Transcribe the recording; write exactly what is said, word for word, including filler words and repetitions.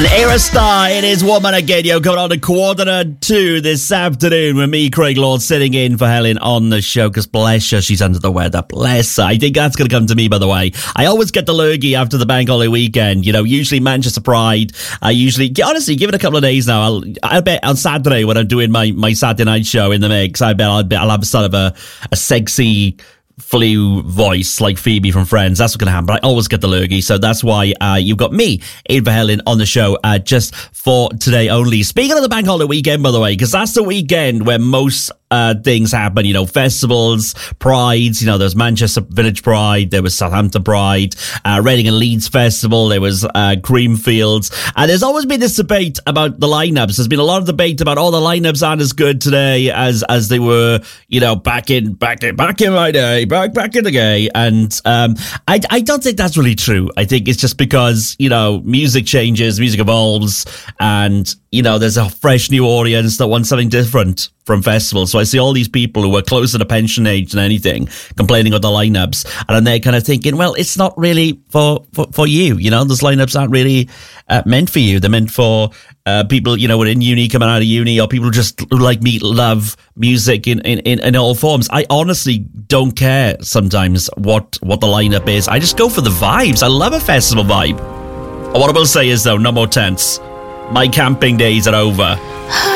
An era star, it is Woman Again. Yo, coming on to quarter to two this afternoon with me, Craig Lord, sitting in for Helen on the show, because bless her, she's under the weather. Bless her. I think that's going to come to me, by the way. I always get the lurgy after the bank holiday weekend. You know, usually Manchester Pride. I usually, honestly, give it a couple of days now. I'll, I bet on Saturday when I'm doing my, my Saturday night show in the mix, I bet I'll, I'll have sort of a, a sexy flu voice like Phoebe from Friends. That's what's going to happen. But I always get the lurgy, so that's why uh, you've got me, Ava Helen, on the show uh, just for today only. Speaking of the bank holiday weekend, by the way, because that's the weekend where most uh, things happen, you know, festivals, prides, you know, there's Manchester Village Pride, there was Southampton Pride, uh, Reading and Leeds Festival, there was uh, Creamfields, and there's always been this debate about the lineups. There's been a lot of debate about, oh, the lineups aren't as good today as as they were, you know, back in back in back in my day, back back in the day. And um, I I don't think that's really true. I think it's just because, you know, music changes, music evolves, and you know, there's a fresh new audience that wants something different from festivals. So I see all these people who are closer to pension age than anything complaining about the lineups, and they're kind of thinking, well, it's not really for, for, for you. You know, those lineups aren't really uh, meant for you. They're meant for uh, people, you know, who are in uni, coming out of uni, or people who just, who like me, love music in, in, in, in all forms. I honestly don't care sometimes what, what the lineup is. I just go for the vibes. I love a festival vibe. What I will say is, though, no more tents. My camping days are over.